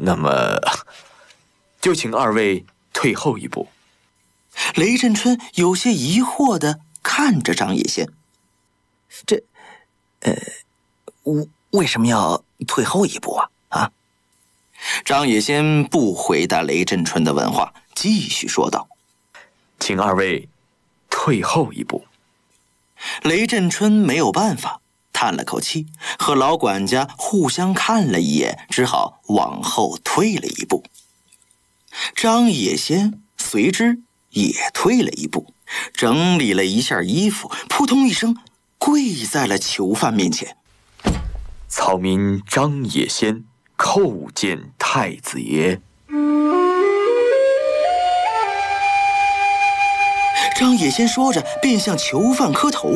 那么就请二位退后一步。 雷震春有些疑惑地看着张野仙。 为什么要退后一步啊？ 张野仙不回答雷震春的问话，继续说道： 请二位退后一步。 雷震春没有办法，叹了口气，和老管家互相看了一眼，只好往后退了一步。张野仙随之也退了一步，整理了一下衣服，扑通一声跪在了囚犯面前。 草民张野仙叩见太子爷。 张野仙说着，便向囚犯磕头。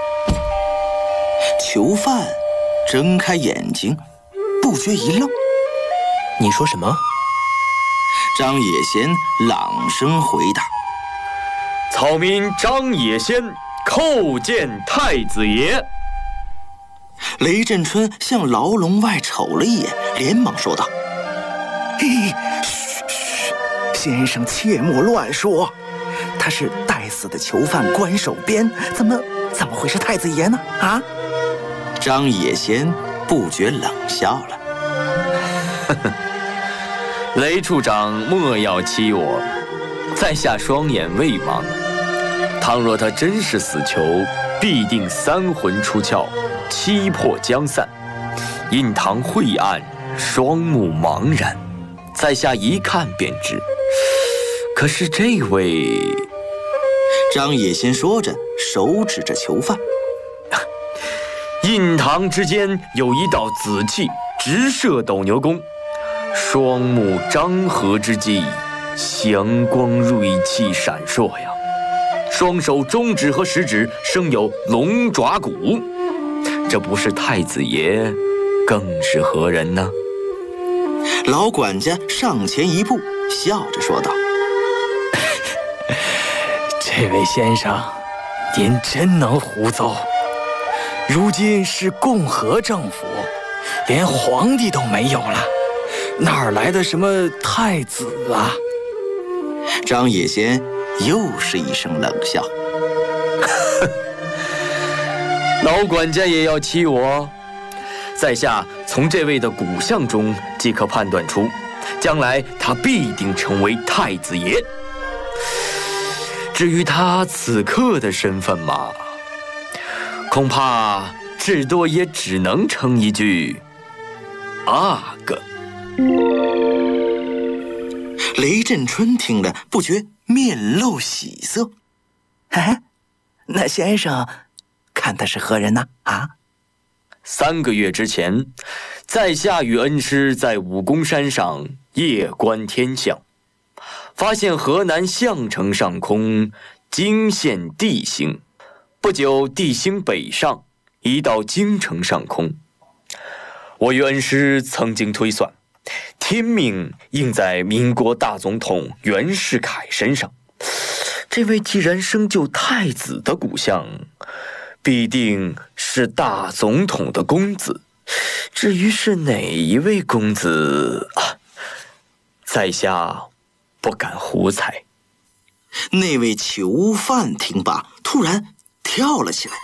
囚犯睁开眼睛，不觉一愣。 你说什么？ 张野仙朗声回答： 草民张野仙叩见太子爷。 雷震春向牢笼外瞅了一眼，连忙说道： 嘘，先生切莫乱说，他是待死的囚犯关守边，怎么会是太子爷呢？啊！ 张野仙不觉冷笑了。 雷处长莫要欺我，在下双眼未盲，倘若他真是死囚，必定三魂出窍，七魄将散，印堂晦暗，双目茫然，在下一看便知。可是这位…… 张野仙说着，手指着囚犯。 印堂之间有一道紫气直射斗牛宫，双目张合之际，祥光锐气闪烁呀。双手中指和食指生有龙爪骨，这不是太子爷，更是何人呢？ 老管家上前一步，笑着说道： 这位先生，您真能胡诌。如今是共和政府，连皇帝都没有了，哪来的什么太子啊？ 张野仙又是一声冷笑。 老管家也要欺我？在下从这位的骨相中即可判断出，将来他必定成为太子爷。至于他此刻的身份嘛，恐怕至多也只能称一句阿哥。 雷震春听了，不觉面露喜色。 那先生看他是何人呢？啊 ？3个月之前，在下与恩师在武功山上夜观天象，发现河南项城上空惊现地星，不久地星北上，移到京城上空。我与恩师曾经推算，天命应在民国大总统袁世凯身上。这位既然生就太子的骨相，必定是大总统的公子。至于是哪一位公子在下不敢胡猜。 那位囚犯听罢，突然跳了起来。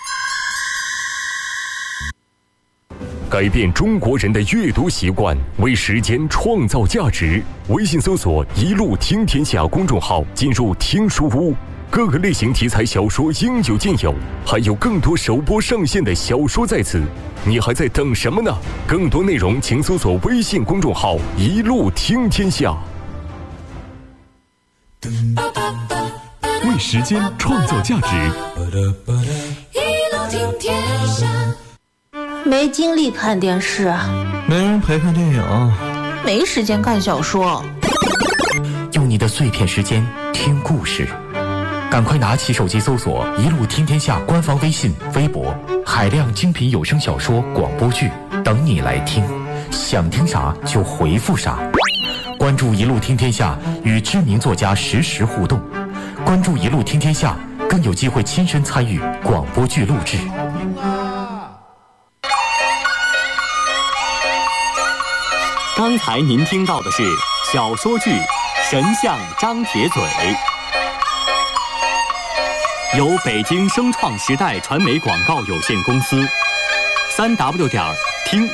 改变中国人的阅读习惯，为时间创造价值。微信搜索“一路听天下”公众号，进入听书屋，各个类型题材小说应有尽有，还有更多首播上线的小说在此。你还在等什么呢？更多内容请搜索微信公众号“一路听天下”。为时间创造价值。 一路听天下。没精力看电视， 没人陪看电影， 没时间看小说。 用你的碎片时间听故事，赶快拿起手机搜索“一路听天下”官方微信、微博，海量精品有声小说、广播剧等你来听，想听啥就回复啥。关注“一路听天下”，与知名作家实时互动。关注“一路听天下”，更有机会亲身参与广播剧录制。 到刚才您听到的是小说剧《神像张铁嘴》，由北京声创时代传媒广告有限公司、3W